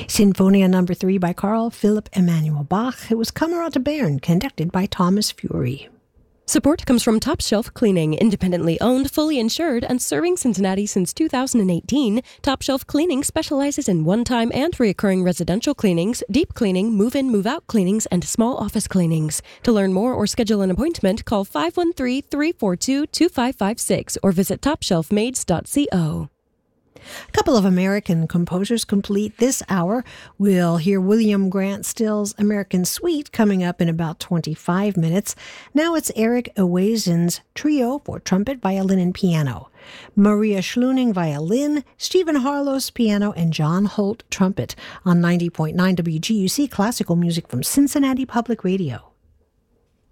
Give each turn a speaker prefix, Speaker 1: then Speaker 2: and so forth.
Speaker 1: Sinfonia No. 3 by Carl Philipp Emanuel Bach. It was Camerata Bern, conducted by Thomas Fury.
Speaker 2: Support comes from Top Shelf Cleaning, independently owned, fully insured, and serving Cincinnati since 2018. Top Shelf Cleaning specializes in one-time and recurring residential cleanings, deep cleaning, move-in, move-out cleanings, and small office cleanings. To learn more or schedule an appointment, call 513-342-2556 or visit topshelfmaids.co.
Speaker 1: A couple of American composers complete this hour. We'll hear William Grant Still's American Suite coming up in about 25 minutes. Now it's Eric Ewazen's Trio for trumpet, violin, and piano. Maria Schluning, violin, Stephen Harlos, piano, and John Holt, trumpet on 90.9 WGUC Classical Music from Cincinnati Public Radio.